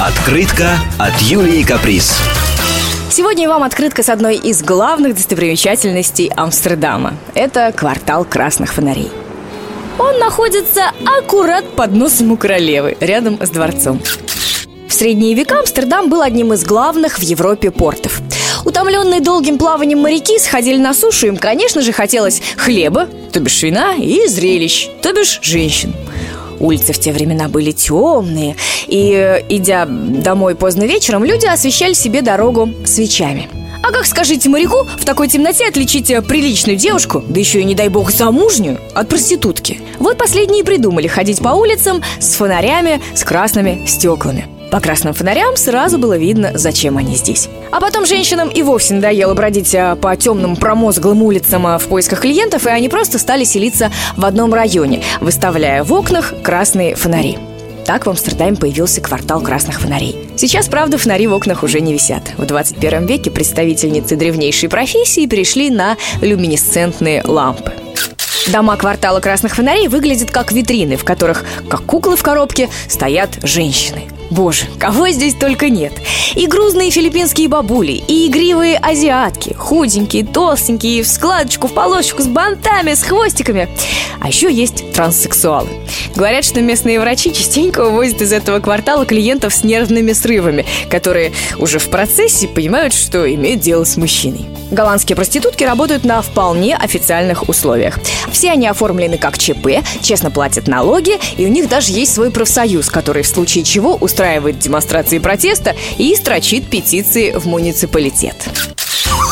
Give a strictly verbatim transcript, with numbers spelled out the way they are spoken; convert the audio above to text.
Открытка от Юлии Каприз. Сегодня вам открытка с одной из главных достопримечательностей Амстердама. Это квартал красных фонарей. Он находится аккурат под носом у королевы, рядом с дворцом. В средние века Амстердам был одним из главных в Европе портов. Утомленные долгим плаванием моряки сходили на сушу. Им, конечно же, хотелось хлеба, то бишь вина, и зрелищ, то бишь женщин. Улицы в те времена были темные, и, идя домой поздно вечером, люди освещали себе дорогу свечами. А как, скажите, моряку в такой темноте отличить приличную девушку, да еще и, не дай бог, замужнюю, от проститутки? Вот последние придумали ходить по улицам с фонарями, с красными стеклами. По красным фонарям сразу было видно, зачем они здесь. А потом женщинам и вовсе надоело бродить по темным промозглым улицам в поисках клиентов, и они просто стали селиться в одном районе, выставляя в окнах красные фонари. Так в Амстердаме появился квартал красных фонарей. Сейчас, правда, фонари в окнах уже не висят. В двадцать первом веке представительницы древнейшей профессии перешли на люминесцентные лампы. Дома квартала красных фонарей выглядят как витрины, в которых, как куклы в коробке, стоят женщины. Боже, кого здесь только нет. И грузные филиппинские бабули, и игривые азиатки, худенькие, толстенькие, в складочку, в полосочку, с бантами, с хвостиками. А еще есть транссексуалы. Говорят, что местные врачи частенько увозят из этого квартала клиентов с нервными срывами, которые уже в процессе понимают, что имеют дело с мужчиной. Голландские проститутки работают на вполне официальных условиях. Все они оформлены как ЧП, честно платят налоги, и у них даже есть свой профсоюз, который в случае чего устраивает демонстрации протеста и строчит петиции в муниципалитет.